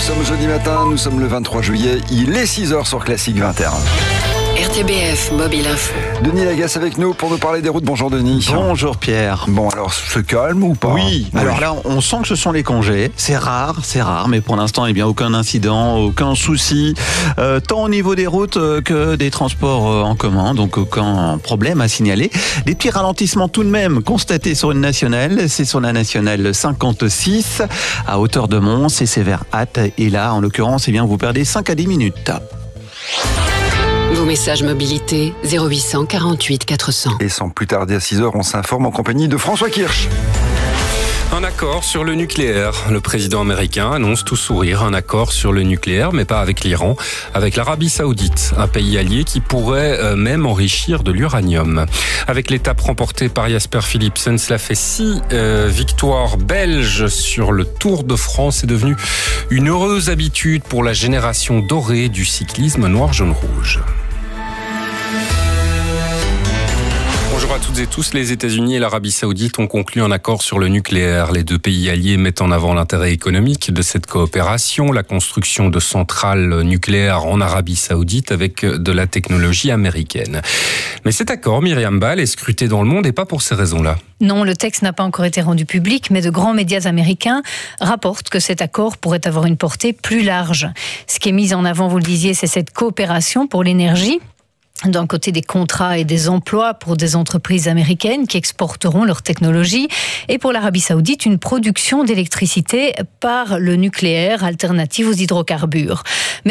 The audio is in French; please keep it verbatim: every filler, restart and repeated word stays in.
sommes jeudi matin, nous sommes le vingt-trois juillet, il est six heures sur Classique vingt et un. R T B F Mobile Info. Denis Lagasse avec nous pour nous parler des routes. Bonjour Denis. Bonjour Pierre. Bon alors, se calme ou pas? Oui, alors là on sent que ce sont les congés, c'est rare, c'est rare, mais pour l'instant eh bien aucun incident, aucun souci, euh, tant au niveau des routes que des transports en commun, donc aucun problème à signaler. Des petits ralentissements tout de même constatés sur une nationale, c'est sur la nationale cinquante-six à hauteur de Mons et c'est vers Ath, et là en l'occurrence eh bien vous perdez cinq à dix minutes. Vos messages mobilité zéro huit cent quarante-huit quatre cents. Et sans plus tarder à six heures, on s'informe en compagnie de François Kirsch. Un accord sur le nucléaire. Le président américain annonce tout sourire un accord sur le nucléaire, mais pas avec l'Iran, avec l'Arabie Saoudite, un pays allié qui pourrait même enrichir de l'uranium. Avec l'étape remportée par Jasper Philipsen, cela fait six euh, victoires belges sur le Tour de France. C'est devenu une heureuse habitude pour la génération dorée du cyclisme noir-jaune-rouge. Bonjour à toutes et tous. Les États-Unis et l'Arabie Saoudite ont conclu un accord sur le nucléaire. Les deux pays alliés mettent en avant l'intérêt économique de cette coopération, la construction de centrales nucléaires en Arabie Saoudite avec de la technologie américaine. Mais cet accord, Myriam Ball, est scruté dans le monde et pas pour ces raisons-là. Non, le texte n'a pas encore été rendu public, mais de grands médias américains rapportent que cet accord pourrait avoir une portée plus large. Ce qui est mis en avant, vous le disiez, c'est cette coopération pour l'énergie. D'un côté, des contrats et des emplois pour des entreprises américaines qui exporteront leur technologie, et pour l'Arabie Saoudite, une production d'électricité par le nucléaire alternative aux hydrocarbures. Mais